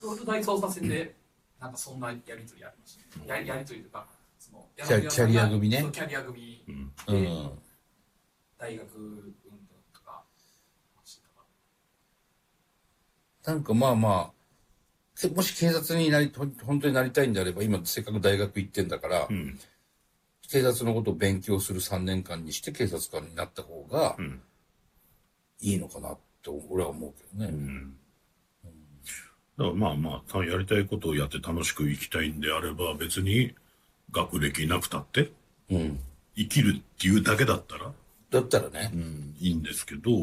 大捜査線で、なんかそんなやりとりありました。やりとりとか、そのキャリア組ね。 キャリア組で、大学運動とか。 なんかまあまあ、もし警察に本当になりたいんであれば、今せっかく大学行ってんだから、警察のことを勉強する3年間にして警察官になった方がいいのかなと俺は思うけどね。 だからまあまあ、やりたいことをやって楽しく生きたいんであれば、別に学歴なくたって、生きるっていうだけだったら、 ね、 いいんですけど、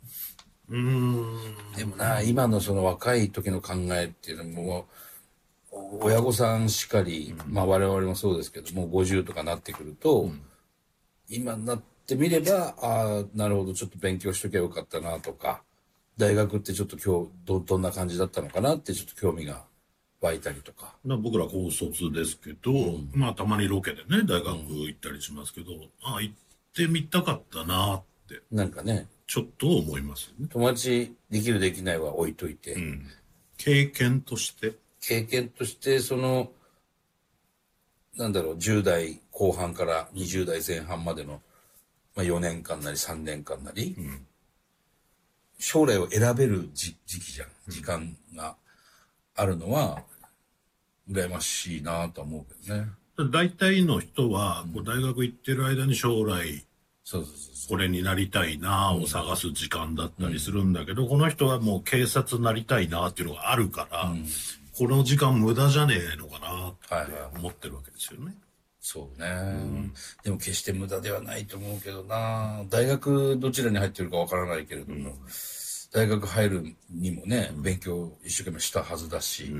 でもな、今のその若い時の考えっていうのも、親御さんしかり、まあ我々もそうですけども、50とかなってくると、今になってみれば、ああ、なるほど、ちょっと勉強しときゃよかったなとか、大学ってちょっと今日どんな感じだったのかなってちょっと興味が湧いたりとか。 僕ら高卒ですけど、まあたまにロケでね、大学行ったりしますけど、行ってみたかったなって。 なんかね。 ちょっと思いますよね。 友達できるできないは置いといて。 経験として、 その、なんだろう、10代後半から20代前半までの、まあ、4年間なり3年間なり、将来を選べる時期じゃん。時間があるのは、羨ましいなと思うけどね。 大体の人は、大学行ってる間に将来、これになりたいなを探す時間だったりするんだけど、この人はもう警察なりたいなっていうのがあるから、この時間無駄じゃねえのかなって思ってるわけですよね。 そうね、でも決して無駄ではないと思うけどな。大学どちらに入ってるかわからないけれども、大学入るにもね、勉強一生懸命したはずだし、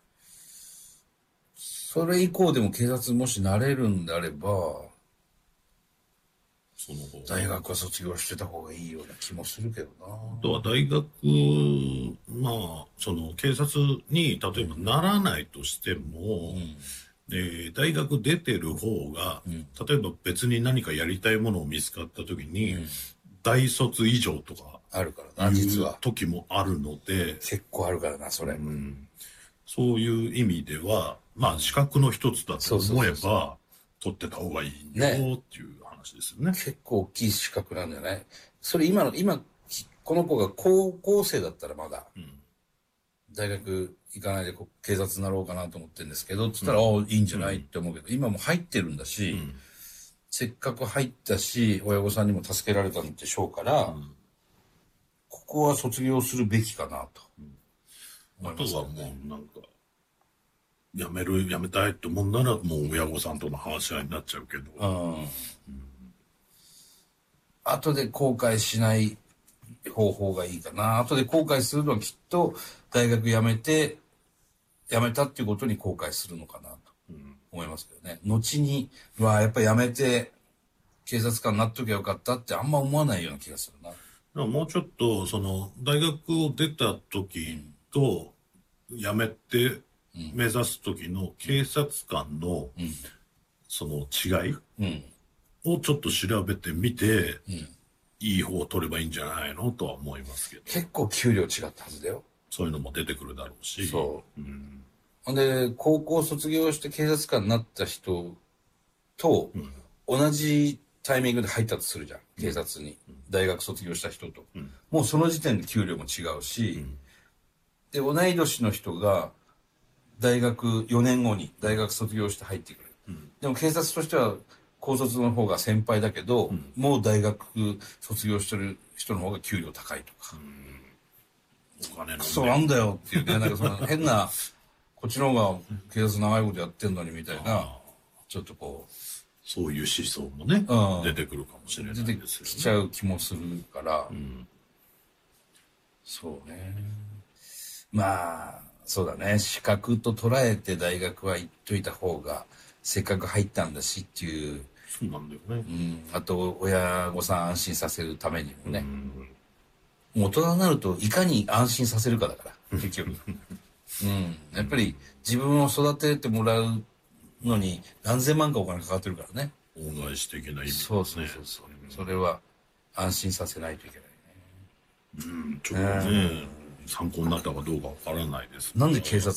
それ以降でも警察もしなれるんであれば、大学は卒業してた方がいいような気もするけどな。 あとは大学、まあ、警察に例えばならないとしても、大学出てる方が、例えば別に何かやりたいものを見つかった時に、大卒以上とか、 あるからな、実は。 時もあるので。 結構あるからな、それ。 そういう意味では、まあ資格の一つだと思えば、取ってた方がいいよっていう話ですよね。 結構大きい資格なんじゃない？それ今、この子が高校生だったらまだ、大学行かないで警察になろうかなと思ってるんですけど、つったら、いいんじゃないって思うけど、今も入ってるんだし、せっかく入ったし、親御さんにも助けられたんでしょうから、ここは卒業するべきかなと。 あとはもうなんか、やめたいと思うならもう親御さんとの話し合いになっちゃうけど。 後で後悔しない方法がいいかな。後で後悔するのはきっと大学辞めたっていうことに後悔するのかなと思いますけどね。後に、やっぱ辞めて警察官になっときゃよかったってあんま思わないような気がするな。 もうちょっと、大学を出た時と、辞めて目指す時の警察官の、その違いをちょっと調べてみて、いい方を取ればいいんじゃないのとは思いますけど。 結構給料違ったはずだよ。 そういうのも出てくるだろうし。 ほんで、高校卒業して警察官になった人と、同じタイミングで入ったとするじゃん。警察に。大学卒業した人と。もうその時点で給料も違うし、で、同い年の人が、大学4年後に大学卒業して入ってくる。でも警察としては高卒の方が先輩だけど、もう大学卒業してる人の方が給料高いとか。 お金のクソなんだよっていうね、なんかその変な、こっちの方が警察長いことやってんのにみたいな、ちょっとこう。 そういう思想もね、出てくるかもしれないですよね。 出てきちゃう気もするから、そうね。まあ、そうだね。資格と捉えて大学は行っといた方が、せっかく入ったんだしっていう。 そうなんだよね。 あと、親御さん安心させるためにもね。大人になるといかに安心させるかだから、結局。やっぱり自分を育ててもらうのに何千万かお金かかってるからね。 恩返し的な意味でね。 そう。それは安心させないといけないね。 ちょっとね。 参考になったかどうかわからないです。 なんで警察